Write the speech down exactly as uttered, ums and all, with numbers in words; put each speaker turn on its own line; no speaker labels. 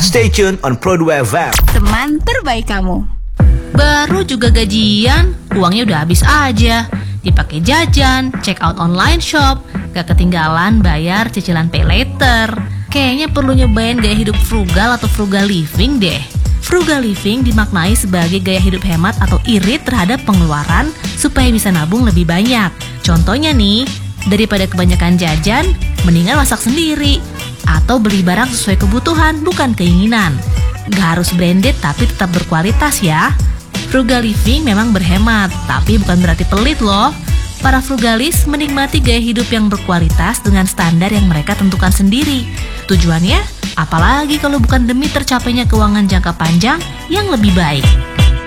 Stay tuned on Produe F M.
Teman terbaik kamu.
Baru juga gajian, uangnya udah habis aja. Dipakai jajan, check out online shop, gak ketinggalan bayar cicilan pay later. Kayaknya perlu nyobain gaya hidup frugal atau frugal living deh. Frugal living dimaknai sebagai gaya hidup hemat atau irit terhadap pengeluaran supaya bisa nabung lebih banyak. Contohnya nih, daripada kebanyakan jajan, mendingan masak sendiri atau beli barang sesuai kebutuhan, bukan keinginan. Gak harus branded tapi tetap berkualitas ya. Frugal living memang berhemat, tapi bukan berarti pelit loh. Para frugalis menikmati gaya hidup yang berkualitas dengan standar yang mereka tentukan sendiri. Tujuannya, apalagi kalau bukan demi tercapainya keuangan jangka panjang yang lebih baik.